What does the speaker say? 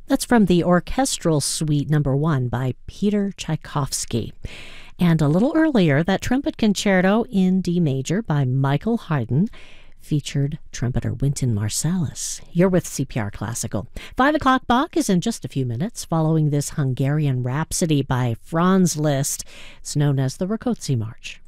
That's from the Orchestral Suite Number 1 by Peter Tchaikovsky. And a little earlier, that trumpet concerto in D major by Michael Haydn featured trumpeter Wynton Marsalis. You're with CPR Classical. 5 o'clock Bach is in just a few minutes, following this Hungarian Rhapsody by Franz Liszt. It's known as the Rákóczi March.